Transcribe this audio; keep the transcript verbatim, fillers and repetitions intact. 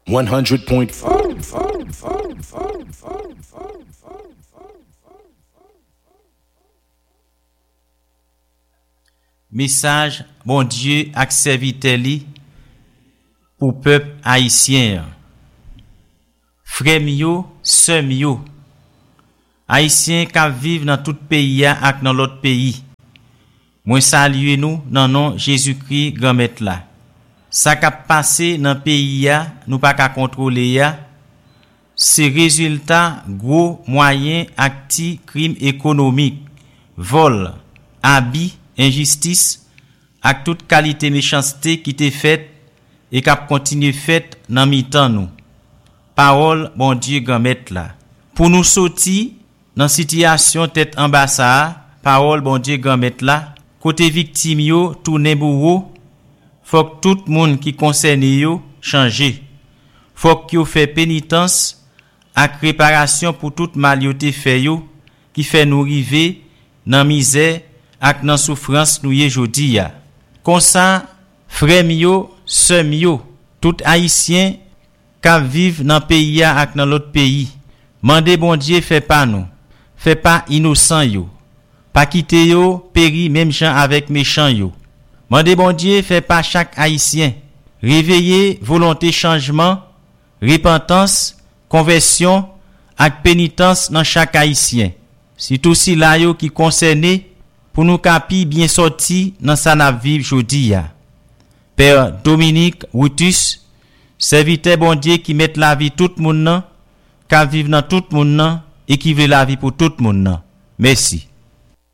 one hundred point four. Message bon Dieu ak serviteur li pour peuple haïtien. Frère yo, sœur yo, haïtien qui vivent dans tout pays ak dans l'autre pays. Moi salue nous dans nom Jésus-Christ grand maître là. Ça qui passé dans pays ya, nous pas ka contrôler ya. C'est résultat gros moyen acti crime économique, vol, abus, injustice ak toute qualité méchanceté qui t'est faite et qui continue faite dans mi-temps nous. Parole bon Dieu grand maître là. Pour nous sortir dans situation tête en bas ça, parole bon Dieu grand maître là, côté victime yo tourner bourreau, faut que tout monde qui concerné yo changer. Faut que yo fait pénitence ak réparation pour tout mal yo te fait yo qui fait nous river dans misère ak nan souffrance nou ye jodi ya. Kon sa, frère yo, sœur yo, tout haïtien ka vive dans pays ya ak dans l'autre pays. Mande bon Dieu fait pas nous. Fait pas innocent yo. Pas quitter yo péri même gens avec méchant yo. Mande bon Dieu fait pas chaque haïtien. Réveiller volonté changement, repentance, conversion ak pénitence dans chaque haïtien. C'est aussi là yo qui concerné pour nous capi bien sorti dans sa na vivre jodi ya. Père Dominique Routus, serviteur bon Dieu qui met la vie tout moun nan, ka vivre dans tout moun nan et qui veut la vie pour tout moun nan. Merci.